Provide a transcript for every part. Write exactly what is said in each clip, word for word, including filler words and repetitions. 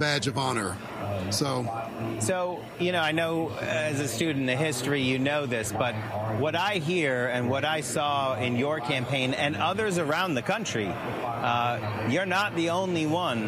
badge of honor. So, so you know, I know as a student of history, you know this, but what I hear and what I saw in your campaign and others around the country, uh, you're not the only one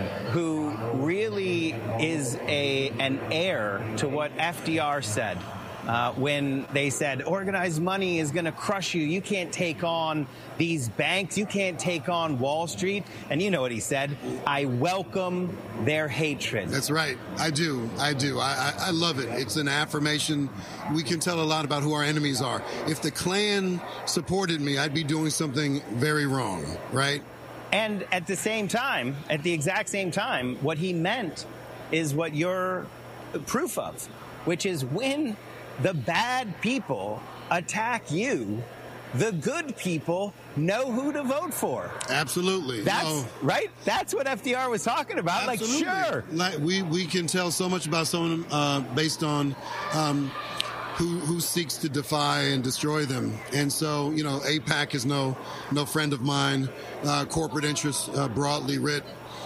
who really is a an heir to what F D R said. Uh, when they said organized money is going to crush you. You can't take on these banks. You can't take on Wall Street. And you know what he said? I welcome their hatred. That's right. I do. I do. I, I, I love it. It's an affirmation. We can tell a lot about who our enemies are. If the Klan supported me, I'd be doing something very wrong, right? And at the same time, at the exact same time, what he meant is what you're proof of, which is when the bad people attack you, the good people know who to vote for. Absolutely. That's no. right. That's what F D R was talking about. Absolutely. Like, sure. Like we, we can tell so much about someone uh, based on um, who who seeks to defy and destroy them. And so, you know, AIPAC is no no friend of mine. Uh, corporate interests uh, broadly writ,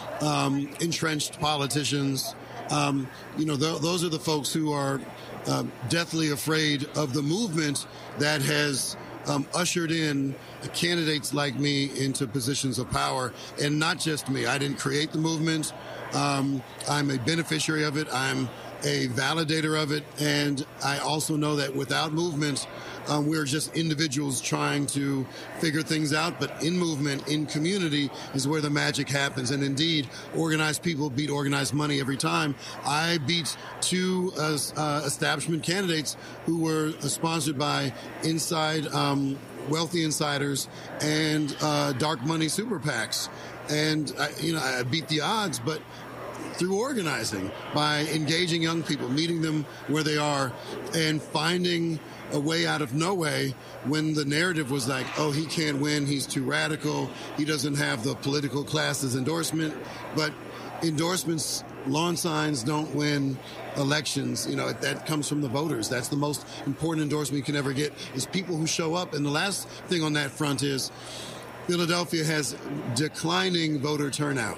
um, entrenched politicians. Um, you know, th- those are the folks who are uh, deathly afraid of the movement that has um, ushered in candidates like me into positions of power. And not just me. I didn't create the movement. Um, I'm a beneficiary of it. I'm a validator of it. And I also know that without movement, um, we're just individuals trying to figure things out. But in movement, in community, is where the magic happens. And indeed, organized people beat organized money every time. I beat two uh, uh, establishment candidates who were uh, sponsored by inside um, wealthy insiders and uh, dark money super PACs. And, I, you know, I beat the odds, but through organizing, by engaging young people, meeting them where they are, and finding a way out of no way when the narrative was like, oh, he can't win, he's too radical, he doesn't have the political class's endorsement. But endorsements, lawn signs don't win elections. You know, that comes from the voters. That's the most important endorsement you can ever get, is people who show up. And the last thing on that front is Philadelphia has declining voter turnout.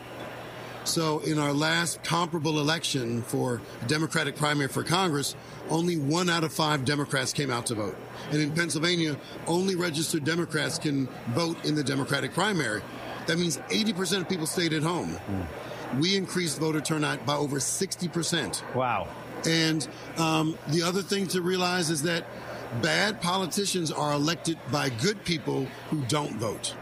So in our last comparable election for a Democratic primary for Congress, only one out of five Democrats came out to vote. And in Pennsylvania, only registered Democrats can vote in the Democratic primary. That means eighty percent of people stayed at home. Mm. We increased voter turnout by over sixty percent. Wow. And um, the other thing to realize is that bad politicians are elected by good people who don't vote.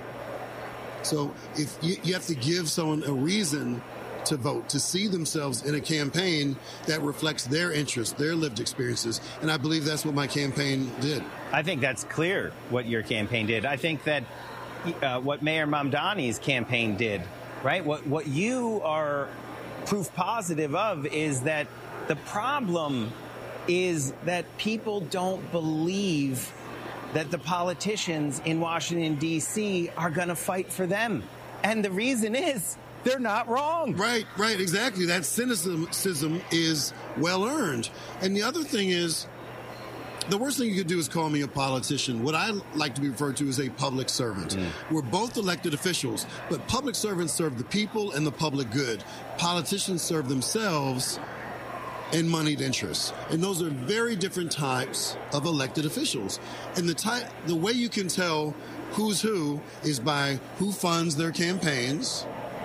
So if you, you have to give someone a reason to vote, to see themselves in a campaign that reflects their interests, their lived experiences. And I believe that's what my campaign did. I think that's clear what your campaign did. I think that uh, what Mayor Mamdani's campaign did, right? What, what you are proof positive of is that the problem is that people don't believe that the politicians in Washington, D C are going to fight for them. And the reason is they're not wrong. Right, right, exactly. That cynicism is well earned. And the other thing is, the worst thing you could do is call me a politician. What I like to be referred to as a public servant. Mm. We're both elected officials, but public servants serve the people and the public good. Politicians serve themselves and moneyed interests. And those are very different types of elected officials. And the type, the way you can tell who's who is by who funds their campaigns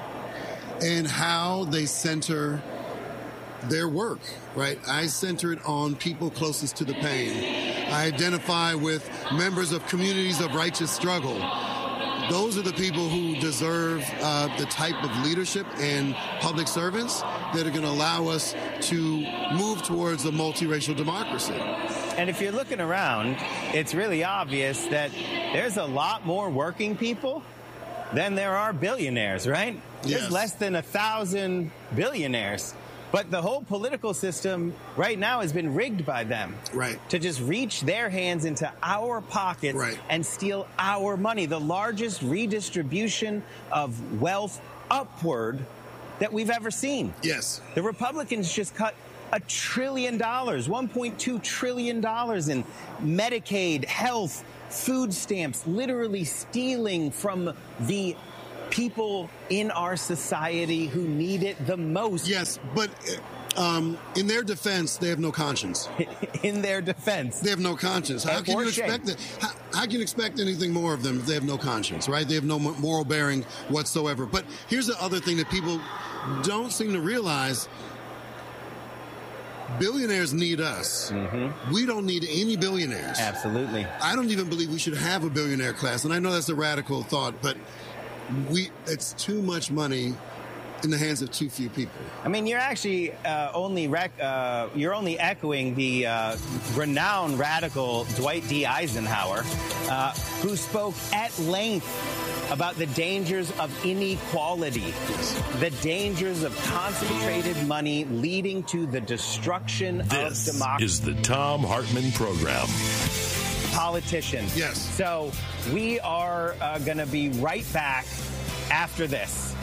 and how they center their work, right? I center it on people closest to the pain. I identify with members of communities of righteous struggle. Those are the people who deserve uh, the type of leadership and public servants that are going to allow us to move towards a multiracial democracy. And if you're looking around, it's really obvious that there's a lot more working people than there are billionaires, right? Yes. There's less than a thousand billionaires. But the whole political system right now has been rigged by them. Right. To just reach their hands into our pockets right. and steal our money. The largest redistribution of wealth upward that we've ever seen. Yes. The Republicans just cut a trillion dollars, one point two trillion dollars in Medicaid, health, food stamps, literally stealing from the people in our society who need it the most. Yes, but um, in their defense, they have no conscience. In their defense, they have no conscience. How can you expect that? How, how can you expect anything more of them if they have no conscience, right? They have no moral bearing whatsoever. But here's the other thing that people don't seem to realize. Billionaires need us. Mm-hmm. We don't need any billionaires. Absolutely. I don't even believe we should have a billionaire class. And I know that's a radical thought, but we it's too much money in the hands of too few people. I mean, you're actually uh, only rec- uh, you're only echoing the uh, renowned radical Dwight D. Eisenhower, uh, who spoke at length about the dangers of inequality, the dangers of concentrated money leading to the destruction this of democracy. This is the Thom Hartmann Program. Politician. Yes. So we are uh, going to be right back after this.